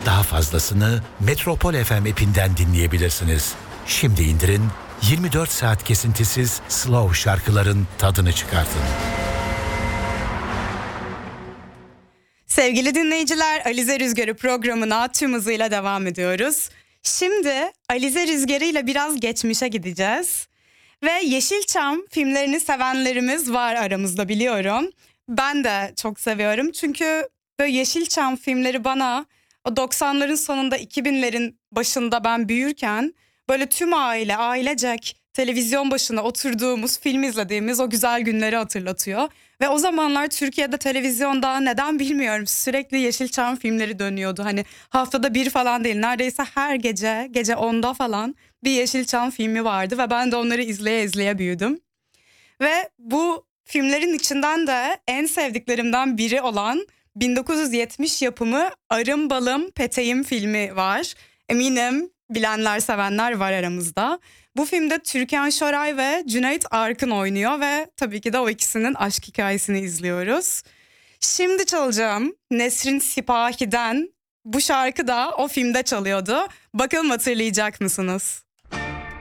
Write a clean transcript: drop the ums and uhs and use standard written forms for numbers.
Daha fazlasını Metropol FM app'inden dinleyebilirsiniz. Şimdi indirin, 24 saat kesintisiz slow şarkıların tadını çıkartın. Sevgili dinleyiciler, Alize Rüzgarı programına tüm hızıyla devam ediyoruz. Şimdi Alize Rüzgarı ile biraz geçmişe gideceğiz. Ve Yeşilçam filmlerini sevenlerimiz var aramızda, biliyorum. Ben de çok seviyorum çünkü böyle Yeşilçam filmleri bana o 90'ların sonunda 2000'lerin başında ben büyürken böyle tüm ailecek televizyon başına oturduğumuz, film izlediğimiz o güzel günleri hatırlatıyor. Ve o zamanlar Türkiye'de televizyonda neden bilmiyorum sürekli Yeşilçam filmleri dönüyordu. Hani haftada bir falan değil, neredeyse her gece 10'da falan bir Yeşilçam filmi vardı ve ben de onları izleye büyüdüm. Ve bu filmlerin içinden de en sevdiklerimden biri olan 1970 yapımı Arım Balım Peteğim filmi var. Eminim bilenler sevenler var aramızda. Bu filmde Türkan Şoray ve Cüneyt Arkın oynuyor ve tabii ki de o ikisinin aşk hikayesini izliyoruz. Şimdi çalacağım Nesrin Sipahi'den bu şarkı da o filmde çalıyordu. Bakalım hatırlayacak mısınız?